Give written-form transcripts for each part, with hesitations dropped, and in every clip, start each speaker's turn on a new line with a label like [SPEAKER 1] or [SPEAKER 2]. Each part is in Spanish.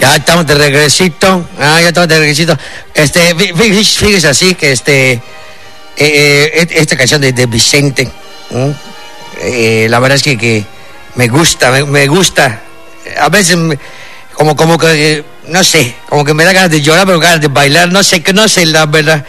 [SPEAKER 1] Ya estamos de regresito. Ya estamos de regresito. Fíjese así que esta canción de Vicente, la verdad es que me gusta. A veces como que no sé, como que me da ganas de llorar, pero ganas de bailar, no sé la verdad.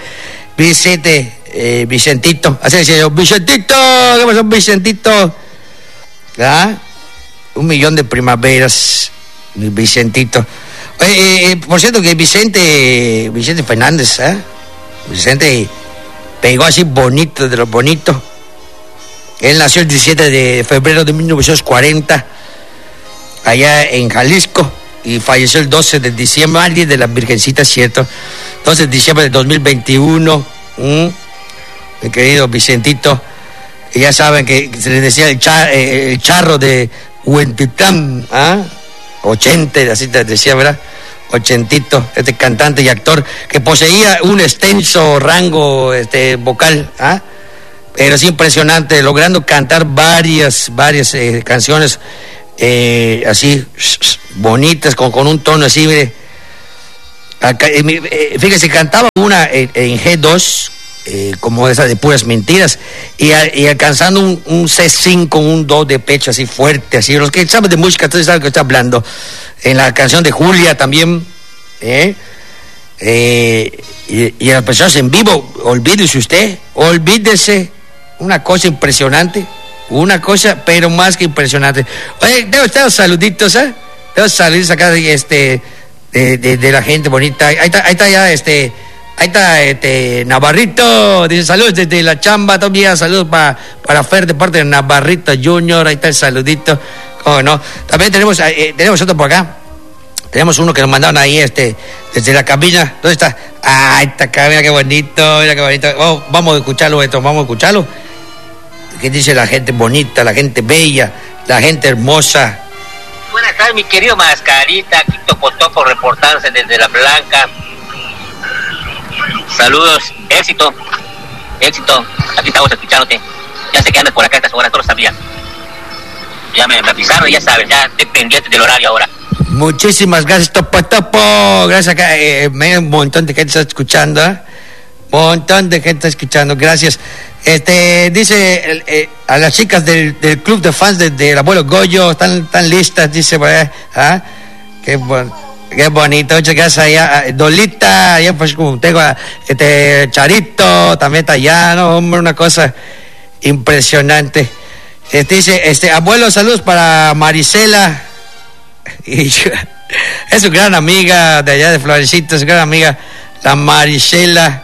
[SPEAKER 1] Vicentito, así decía yo, Vicentito, ¿qué pasó, Vicentito? ¿Ah? 1,000,000 de primaveras, Vicentito. Por cierto que Vicente Fernández, Vicente pegó así bonito, de lo bonito. Él nació el 17 de febrero de 1940, allá en Jalisco, y falleció el 12 de diciembre, al día de la Virgencita, ¿cierto? 12 de diciembre de 2021, mi querido Vicentito. Y ya saben que se le decía el charro de Huentitán, 80, así te decía, ¿verdad? Ochentito, este cantante y actor que poseía un extenso rango vocal, pero es impresionante, logrando cantar varias canciones así bonitas, con un tono así, mire. Fíjese, cantaba una en G2, como esa de puras mentiras, y alcanzando un C5, un do de pecho así fuerte, así. Los que saben de música, ustedes saben que estoy hablando. En la canción de Julia también, y las personas en vivo, olvídese, una cosa impresionante, pero más que impresionante. Oye, debo estar los saluditos, debo saludos acá de la gente bonita. Ahí está ya ahí está Navarrito, dice saludos desde la chamba todavía, saludos para Fer de parte de Navarrito Junior, ahí está el saludito, cómo no. También tenemos otro por acá, tenemos uno que nos mandaron ahí desde la cabina. ¿Dónde está? Ahí está acá, mira qué bonito. Vamos a escucharlo. ¿Qué dice la gente bonita, la gente bella, la gente hermosa?
[SPEAKER 2] Buenas tardes, mi querido Mascarita, aquí Toco reportándose desde La Blanca. Saludos, éxito, aquí estamos escuchándote. Ya sé que andas por acá a estas horas, todos sabían. Ya me avisaron, ya saben, ya estoy pendiente del horario ahora.
[SPEAKER 1] Muchísimas gracias, Topo. Gracias acá, un montón de gente está escuchando, gracias. Dice a las chicas del club de fans del abuelo Goyo, están listas, dice, qué bonito, muchas gracias allá, Dolita, allá pues como tengo Charito, también está allá, ¿no? Hombre, una cosa impresionante. Dice, abuelo, saludos para Marisela, es su gran amiga de allá de Florecito, su gran amiga, la Marisela,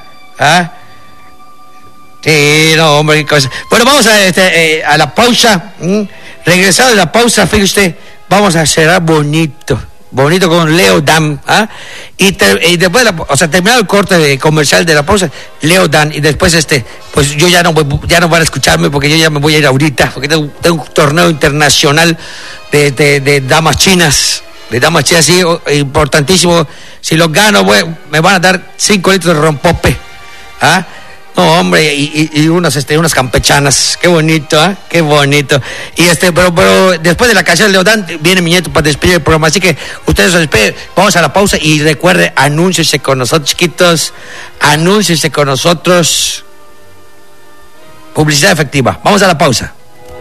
[SPEAKER 1] Sí, no, hombre, qué cosa. Bueno, vamos a la pausa. Regresado de la pausa, fíjese usted, vamos a cerrar bonito con Leo Dan, y después, terminado el corte comercial de la pausa, Leo Dan, y después pues yo ya no van a escucharme porque yo ya me voy a ir ahorita, porque tengo un torneo internacional de damas chinas, sí, importantísimo. Si lo gano, me van a dar 5 litros de rompope, No, hombre, y unas campechanas, qué bonito, qué bonito. Y pero después de la canción de Leodán viene mi nieto para despedir el programa, así que ustedes se despiden, vamos a la pausa y recuerde, anúnciese con nosotros, chiquitos, anúnciese con nosotros. Publicidad efectiva, vamos a la pausa.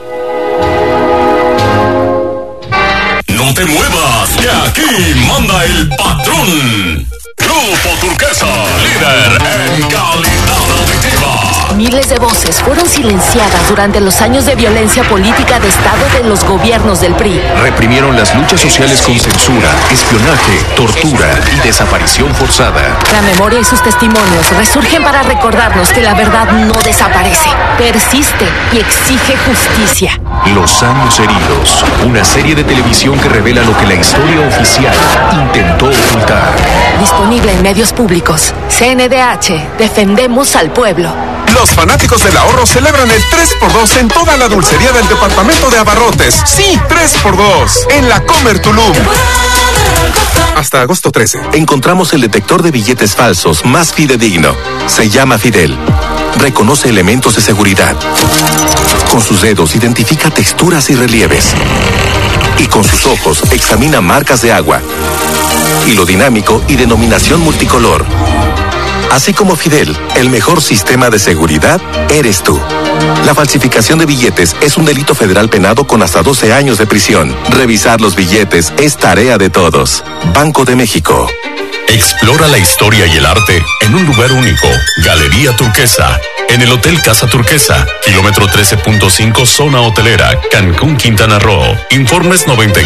[SPEAKER 3] No te muevas, que aquí manda el patrón. Grupo Turquesa, líder en calidad auditiva.
[SPEAKER 4] Miles de voces fueron silenciadas durante los años de violencia política de Estado de los gobiernos del PRI.
[SPEAKER 5] Reprimieron las luchas sociales con censura, espionaje, tortura y desaparición forzada.
[SPEAKER 4] La memoria y sus testimonios resurgen para recordarnos que la verdad no desaparece, persiste y exige justicia.
[SPEAKER 5] Los años heridos, una serie de televisión que revela lo que la historia oficial intentó ocultar.
[SPEAKER 4] Disponible en medios públicos. CNDH, defendemos al pueblo.
[SPEAKER 6] Los fanáticos del ahorro celebran el 3x2 en toda la dulcería del departamento de abarrotes. Sí, 3x2 en la Comer Tulum. Hasta agosto 13.
[SPEAKER 5] Encontramos el detector de billetes falsos más fidedigno. Se llama Fidel. Reconoce elementos de seguridad. Con sus dedos identifica texturas y relieves. Y con sus ojos examina marcas de agua. hilo dinámico y denominación multicolor. Así como Fidel, el mejor sistema de seguridad eres tú. La falsificación de billetes es un delito federal penado con hasta 12 años de prisión. Revisar los billetes es tarea de todos. Banco de México.
[SPEAKER 3] Explora la historia y el arte en un lugar único. Galería Turquesa. En el Hotel Casa Turquesa, kilómetro 13.5, zona hotelera, Cancún, Quintana Roo. Informes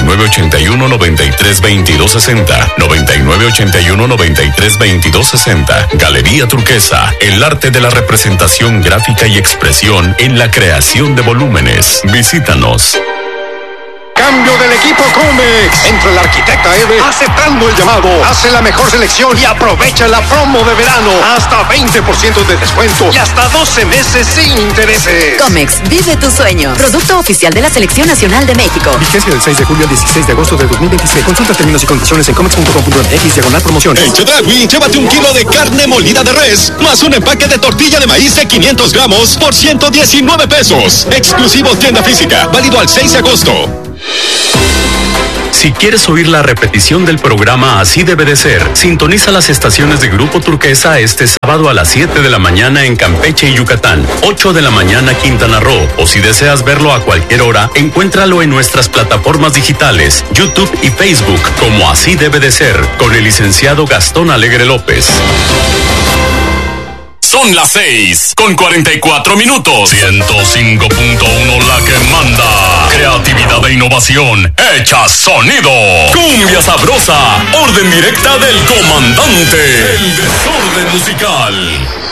[SPEAKER 3] 9981-932260. 9981-932260. Galería Turquesa, el arte de la representación gráfica y expresión en la creación de volúmenes. Visítanos.
[SPEAKER 7] Cambio del equipo Comex. Entra el arquitecta Eve aceptando el llamado. Hace la mejor selección y aprovecha la promo de verano. Hasta 20% de descuento y hasta 12 meses sin intereses.
[SPEAKER 8] Comex, vive tu sueño. Producto oficial de la Selección Nacional de México.
[SPEAKER 9] Vigencia del 6 de julio al 16 de agosto de 2026. Consulta términos y condiciones en comex.com.mx/promociones.
[SPEAKER 10] En Chedraui, llévate un kilo de carne molida de res, más un empaque de tortilla de maíz de 500 gramos por 119 pesos. Exclusivo tienda física, válido al 6 de agosto.
[SPEAKER 3] Si quieres oír la repetición del programa Así Debe de Ser, sintoniza las estaciones de Grupo Turquesa este sábado a las 7 de la mañana en Campeche y Yucatán, 8 de la mañana Quintana Roo, o si deseas verlo a cualquier hora, encuéntralo en nuestras plataformas digitales, YouTube y Facebook, como Así Debe de Ser, con el licenciado Gastón Alegre López.
[SPEAKER 11] Son las 6:44.
[SPEAKER 3] 105.1 la que manda. Creatividad e innovación hecha sonido. Cumbia sabrosa, orden directa del comandante. El desorden musical.